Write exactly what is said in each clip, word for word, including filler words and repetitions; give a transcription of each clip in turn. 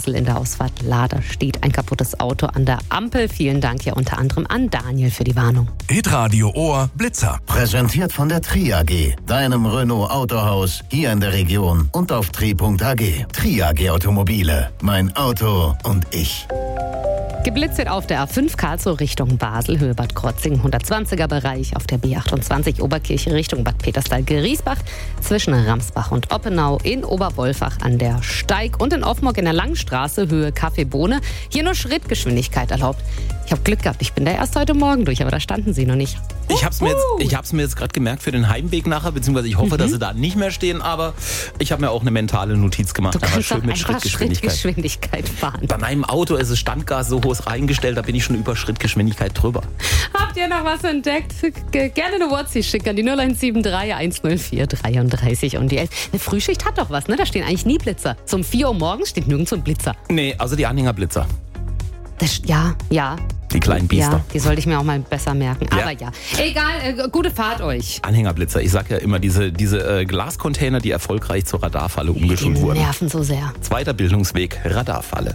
Basel in der Ausfahrt Lader steht ein kaputtes Auto an der Ampel. Vielen Dank ja unter anderem an Daniel für die Warnung. Hitradio Ohr Blitzer. Präsentiert von der Tri A G, deinem Renault Autohaus hier in der Region und auf tri punkt a g. Tri A G Automobile, mein Auto und ich. Geblitzt wird auf der A fünf Karlsruhe Richtung Basel, Höhe Bad Krotzing, hundertzwanziger Bereich, auf der B achtundzwanzig Oberkirche Richtung Bad Petersdal-Geriesbach, zwischen Ramsbach und Oppenau, in Oberwolfach an der Steig und in Offenburg in der Langstraße, Höhe Kaffeebohne. Hier nur Schrittgeschwindigkeit erlaubt. Ich habe Glück gehabt, ich bin da erst heute Morgen durch, aber da standen sie noch nicht. Ich habe es mir jetzt, ich hab's mir jetzt gerade gemerkt für den Heimweg nachher, beziehungsweise ich hoffe, mhm. dass sie da nicht mehr stehen, aber ich habe mir auch eine mentale Notiz gemacht. Du kannst schön auch mit einfach Schrittgeschwindigkeit. Schrittgeschwindigkeit fahren. Bei meinem Auto ist das Standgas so hoch reingestellt, da bin ich schon über Schrittgeschwindigkeit drüber. Habt ihr noch was entdeckt? Gerne eine WhatsApp schicken an die null eins sieben drei eins null vier dreiunddreißig und die elf. Eine Frühschicht hat doch was, ne? Da stehen eigentlich nie Blitzer. So um vier Uhr morgens steht nirgends so ein Blitzer. Nee, also die Anhängerblitzer. Das, ja, ja. Die kleinen Biester. Ja, die sollte ich mir auch mal besser merken. Ja. Aber ja, egal, äh, gute Fahrt euch. Anhängerblitzer, ich sag ja immer, diese, diese äh, Glascontainer, die erfolgreich zur Radarfalle umgeschult die wurden. nerven so sehr. Zweiter Bildungsweg, Radarfalle.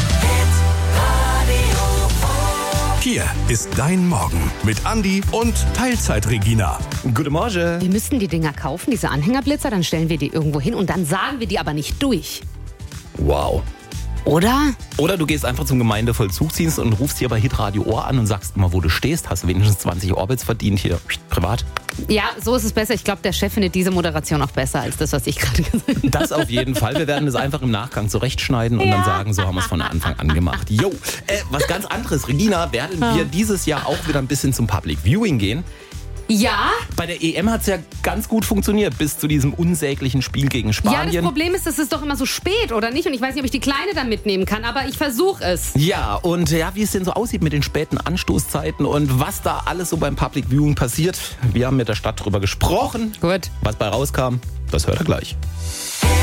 Hier ist dein Morgen mit Andi und Teilzeit-Regina. Guten Morgen. Wir müssten die Dinger kaufen, diese Anhängerblitzer, dann stellen wir die irgendwo hin und dann sagen wir die aber nicht durch. Wow. Oder? Oder du gehst einfach zum Gemeindevollzugsdienst und rufst hier bei Hitradio Ohr an und sagst immer, wo du stehst. Hast du wenigstens zwanzig Orbits verdient hier privat? Ja, so ist es besser. Ich glaube, der Chef findet diese Moderation auch besser als das, was ich gerade gesagt habe. Das auf jeden Fall. Wir werden es einfach im Nachgang zurechtschneiden und Ja. dann sagen, so haben wir es von Anfang an gemacht. Jo, äh, was ganz anderes. Regina, werden wir dieses Jahr auch wieder ein bisschen zum Public Viewing gehen? Ja? Bei der E M hat es ja ganz gut funktioniert, bis zu diesem unsäglichen Spiel gegen Ja, Spanien. das Problem ist, es ist doch immer so spät, oder nicht? Und ich weiß nicht, ob ich die Kleine da mitnehmen kann, aber ich versuche es. Ja, und ja, wie es denn so aussieht mit den späten Anstoßzeiten und was da alles so beim Public Viewing passiert. Wir haben mit der Stadt drüber gesprochen. Gut. Was bei rauskam, das hört ihr gleich.